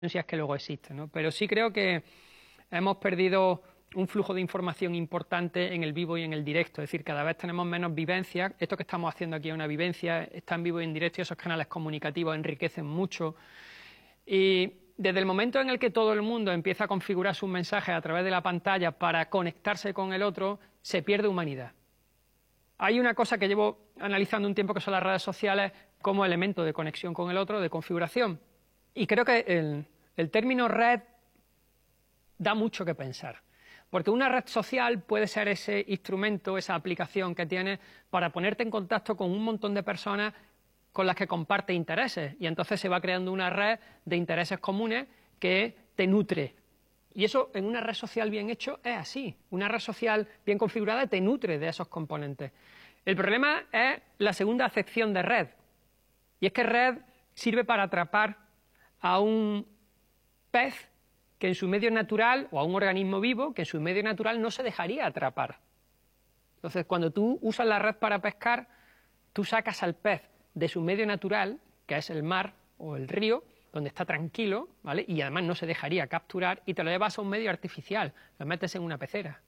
que luego existen, ¿no? Pero sí creo que hemos perdido un flujo de información importante en el vivo y en el directo, es decir, cada vez tenemos menos vivencias. Esto que estamos haciendo aquí es una vivencia, está en vivo y en directo y esos canales comunicativos enriquecen mucho. Y desde el momento en el que todo el mundo empieza a configurar sus mensajes a través de la pantalla para conectarse con el otro, se pierde humanidad. Hay una cosa que llevo analizando un tiempo que son las redes sociales como elemento de conexión con el otro, de configuración. Y creo que el término red da mucho que pensar. Porque una red social puede ser ese instrumento, esa aplicación que tienes para ponerte en contacto con un montón de personas con las que comparte intereses. Y entonces se va creando una red de intereses comunes que te nutre. Y eso en una red social bien hecho es así. Una red social bien configurada te nutre de esos componentes. El problema es la segunda acepción de red. Y es que red sirve para atrapar a un pez que en su medio natural, o a un organismo vivo, que en su medio natural no se dejaría atrapar. Entonces, cuando tú usas la red para pescar, tú sacas al pez de su medio natural, que es el mar o el río, donde está tranquilo, ¿vale? Y además no se dejaría capturar, y te lo llevas a un medio artificial, lo metes en una pecera.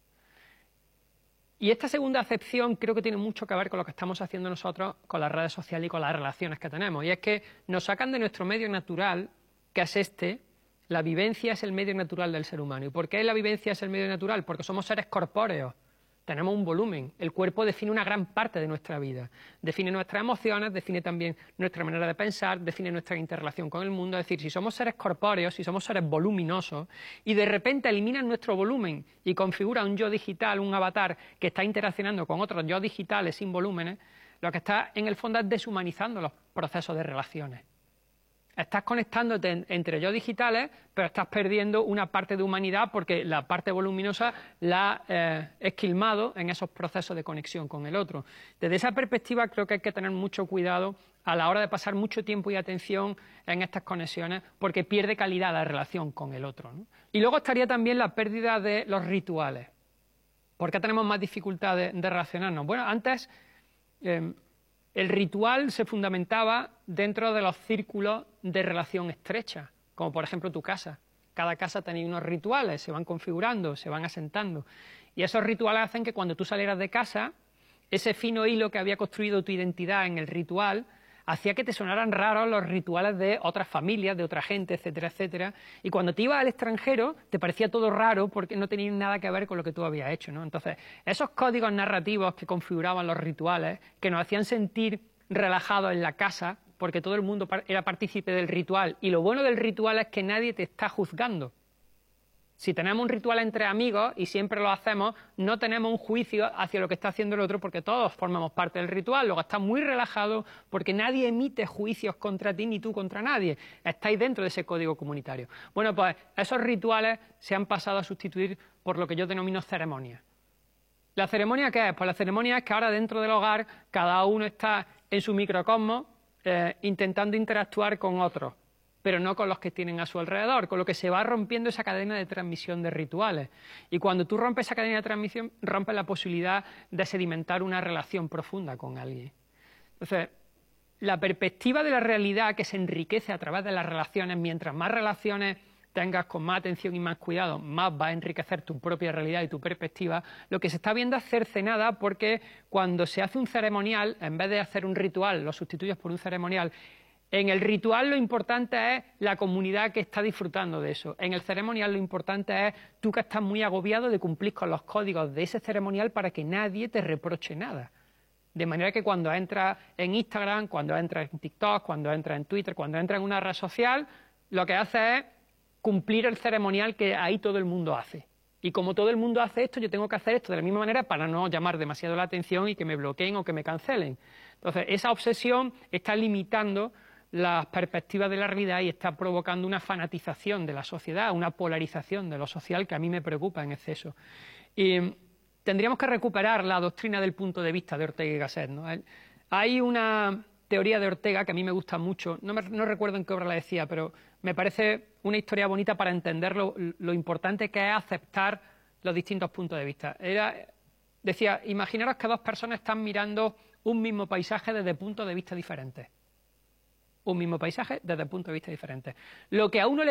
Y esta segunda acepción creo que tiene mucho que ver con lo que estamos haciendo nosotros con las redes sociales y con las relaciones que tenemos. Y es que nos sacan de nuestro medio natural, que es este. La vivencia es el medio natural del ser humano. ¿Y por qué la vivencia es el medio natural? Porque somos seres corpóreos, tenemos un volumen. El cuerpo define una gran parte de nuestra vida. Define nuestras emociones, define también nuestra manera de pensar, define nuestra interrelación con el mundo. Es decir, si somos seres corpóreos, si somos seres voluminosos, y de repente eliminan nuestro volumen y configura un yo digital, un avatar que está interaccionando con otros yo digitales sin volúmenes, lo que está en el fondo es deshumanizando los procesos de relaciones. Estás conectándote entre yo digitales, pero estás perdiendo una parte de humanidad porque la parte voluminosa la has esquilmado en esos procesos de conexión con el otro. Desde esa perspectiva creo que hay que tener mucho cuidado a la hora de pasar mucho tiempo y atención en estas conexiones porque pierde calidad la relación con el otro, ¿no? Y luego estaría también la pérdida de los rituales. ¿Por qué tenemos más dificultad de relacionarnos? Bueno, antes el ritual se fundamentaba dentro de los círculos de relación estrecha, como por ejemplo tu casa. Cada casa tenía unos rituales, se van configurando, se van asentando. Y esos rituales hacen que cuando tú salieras de casa, ese fino hilo que había construido tu identidad en el ritual, hacía que te sonaran raros los rituales de otras familias, de otra gente, etcétera, etcétera. Y cuando te ibas al extranjero, te parecía todo raro porque no tenía nada que ver con lo que tú habías hecho, ¿no? Entonces, esos códigos narrativos que configuraban los rituales, que nos hacían sentir relajados en la casa, porque todo el mundo era partícipe del ritual. Y lo bueno del ritual es que nadie te está juzgando. Si tenemos un ritual entre amigos y siempre lo hacemos, no tenemos un juicio hacia lo que está haciendo el otro porque todos formamos parte del ritual. Luego estás muy relajado porque nadie emite juicios contra ti ni tú contra nadie. Estáis dentro de ese código comunitario. Bueno, pues esos rituales se han pasado a sustituir por lo que yo denomino ceremonias. ¿La ceremonia qué es? Pues la ceremonia es que ahora dentro del hogar cada uno está en su microcosmos intentando interactuar con otros, pero no con los que tienen a su alrededor, con lo que se va rompiendo esa cadena de transmisión de rituales. Y cuando tú rompes esa cadena de transmisión, rompes la posibilidad de sedimentar una relación profunda con alguien. Entonces, la perspectiva de la realidad que se enriquece a través de las relaciones, mientras más relaciones tengas con más atención y más cuidado, más va a enriquecer tu propia realidad y tu perspectiva, lo que se está viendo es cercenada porque cuando se hace un ceremonial, en vez de hacer un ritual, lo sustituyes por un ceremonial. En el ritual lo importante es la comunidad que está disfrutando de eso. En el ceremonial lo importante es tú que estás muy agobiado de cumplir con los códigos de ese ceremonial para que nadie te reproche nada. De manera que cuando entras en Instagram, cuando entras en TikTok, cuando entras en Twitter, cuando entras en una red social, lo que haces es cumplir el ceremonial que ahí todo el mundo hace. Y como todo el mundo hace esto, yo tengo que hacer esto de la misma manera para no llamar demasiado la atención y que me bloqueen o que me cancelen. Entonces, esa obsesión está limitando las perspectivas de la realidad y está provocando una fanatización de la sociedad, una polarización de lo social que a mí me preocupa en exceso. Y tendríamos que recuperar la doctrina del punto de vista de Ortega y Gasset, ¿no? Hay una teoría de Ortega que a mí me gusta mucho, no recuerdo en qué obra la decía, pero me parece una historia bonita para entender lo importante que es aceptar los distintos puntos de vista. Decía, imaginaros que dos personas están mirando un mismo paisaje desde puntos de vista diferentes. un mismo paisaje desde puntos de vista diferentes. Lo que a uno le